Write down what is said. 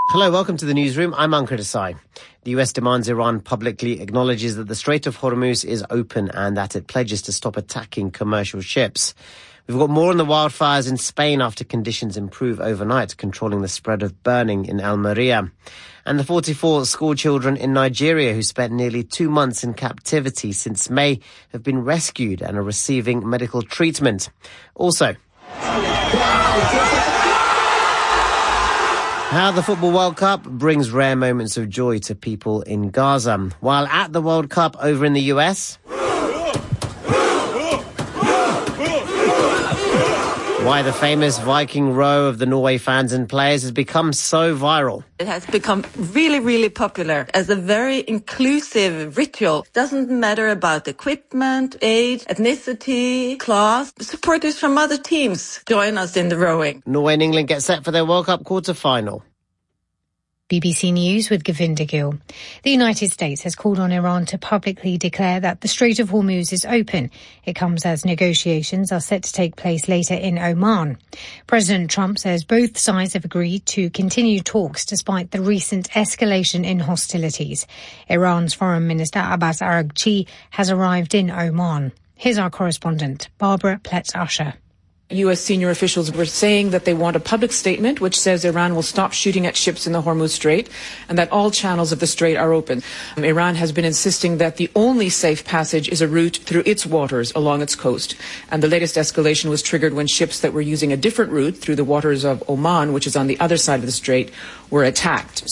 Hello, welcome to the newsroom. I'm Ankur Desai. The US demands Iran publicly acknowledges that the Strait of Hormuz is open and that it pledges to stop attacking commercial ships. We've got more on the wildfires in Spain after conditions improve overnight, controlling the spread of burning in Almeria. And the 44 school children in Nigeria who spent nearly 2 months in captivity since May have been rescued and are receiving medical treatment. Also, how the Football World Cup brings rare moments of joy to people in Gaza. While at the World Cup over in the US, why the famous Viking row of the Norway fans and players has become so viral. It has become really, really popular as a very inclusive ritual. Doesn't matter about equipment, age, ethnicity, class. Supporters from other teams join us in the rowing. Norway and England get set for their World Cup quarter-final. BBC News with Govinda Gill. The United States has called on Iran to publicly declare that the Strait of Hormuz is open. It comes as negotiations are set to take place later in Oman. President Trump says both sides have agreed to continue talks despite the recent escalation in hostilities. Iran's Foreign Minister Abbas Araghchi has arrived in Oman. Here's our correspondent, Barbara Pletz-Usher. U.S. senior officials were saying that they want a public statement which says Iran will stop shooting at ships in the Hormuz Strait and that all channels of the strait are open. Iran has been insisting that the only safe passage is a route through its waters along its coast. And the latest escalation was triggered when ships that were using a different route through the waters of Oman, which is on the other side of the strait, were attacked.